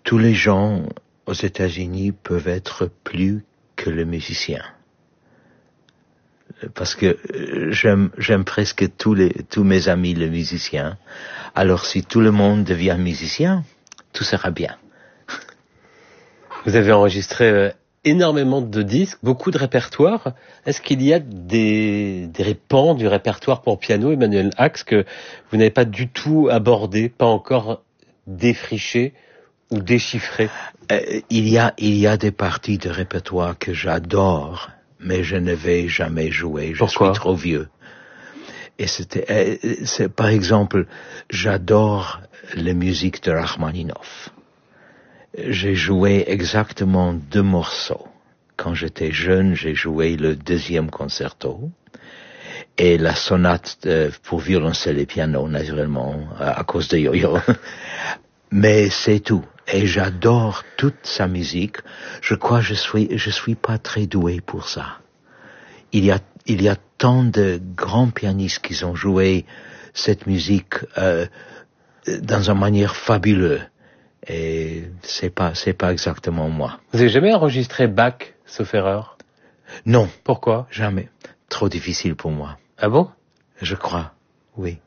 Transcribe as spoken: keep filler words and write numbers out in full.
tous les gens aux États-Unis peuvent être plus que le musicien. Parce que j'aime, j'aime presque tous les, tous mes amis les musiciens. Alors si tout le monde devient musicien, tout sera bien. Vous avez enregistré euh, énormément de disques, beaucoup de répertoires. Est-ce qu'il y a des, des pans du répertoire pour piano, Emmanuel Ax, que vous n'avez pas du tout abordé, pas encore défriché ou déchiffré? euh, il y a, il y a des parties de répertoire que j'adore, mais je ne vais jamais jouer. Je Pourquoi? suis trop vieux. Et c'était, c'est, par exemple, j'adore la musique de Rachmaninoff. J'ai joué exactement deux morceaux. Quand j'étais jeune, j'ai joué le deuxième concerto et la sonate de, pour violoncelle et piano, naturellement, à, à cause de Yo-Yo. Mais c'est tout. Et j'adore toute sa musique. Je crois que je suis, je suis pas très doué pour ça. Il y a, il y a tant de grands pianistes qui ont joué cette musique euh, dans une manière fabuleuse. Et c'est pas, c'est pas exactement moi. Vous avez jamais enregistré Bach, sauf erreur? Non. Pourquoi? Jamais. Trop difficile pour moi. Ah bon? Je crois, oui.